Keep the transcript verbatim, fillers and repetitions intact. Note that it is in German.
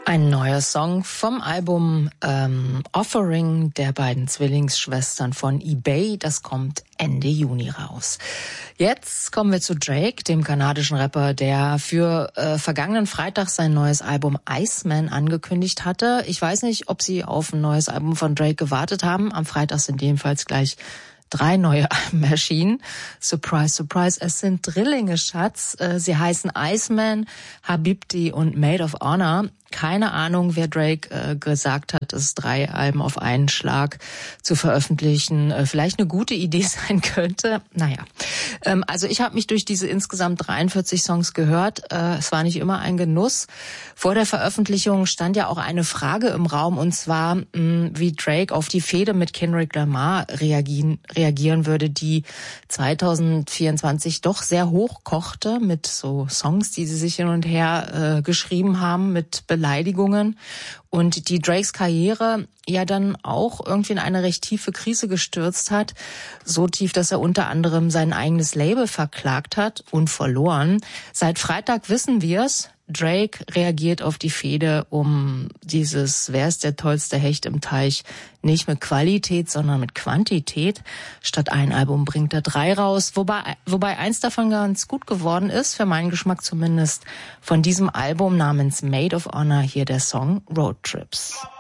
Ein neuer Song vom Album ähm, Offering der beiden Zwillingsschwestern von eBay. Das kommt Ende Juni raus. Jetzt kommen wir zu Drake, dem kanadischen Rapper, der für äh, vergangenen Freitag sein neues Album Iceman angekündigt hatte. Ich weiß nicht, ob Sie auf ein neues Album von Drake gewartet haben. Am Freitag sind jedenfalls gleich drei neue Alben erschienen. Surprise, surprise, es sind Drillinge, Schatz. Sie heißen Iceman, Habibti und Maid of Honor. Keine Ahnung, wer Drake äh, gesagt hat, dass drei Alben auf einen Schlag zu veröffentlichen äh, vielleicht eine gute Idee sein könnte. Naja, ähm, also ich habe mich durch diese insgesamt dreiundvierzig Songs gehört. Äh, es war nicht immer ein Genuss. Vor der Veröffentlichung stand ja auch eine Frage im Raum, und zwar, mh, wie Drake auf die Fehde mit Kendrick Lamar reagieren, reagieren würde, die zweitausendvierundzwanzig doch sehr hoch kochte mit so Songs, die sie sich hin und her äh, geschrieben haben, mit Beleidigungen, und die Drakes Karriere ja dann auch irgendwie in eine recht tiefe Krise gestürzt hat. So tief, dass er unter anderem sein eigenes Label verklagt hat und verloren. Seit Freitag wissen wir's. Drake reagiert auf die Fehde um dieses "Wer ist der tollste Hecht im Teich" nicht mit Qualität, sondern mit Quantität. Statt ein Album bringt er drei raus, wobei, wobei eins davon ganz gut geworden ist, für meinen Geschmack zumindest. Von diesem Album namens Maid of Honor hier der Song Road Trips.